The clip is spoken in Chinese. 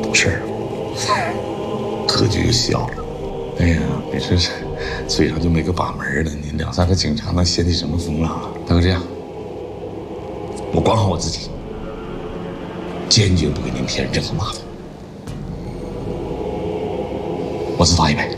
懂事儿。科局就笑了。哎呀，你这嘴上就没个把门的，你2、3个警察能掀起什么风浪啊？大哥，这样，我管好我自己，坚决不给您添任何麻烦。我自罚100。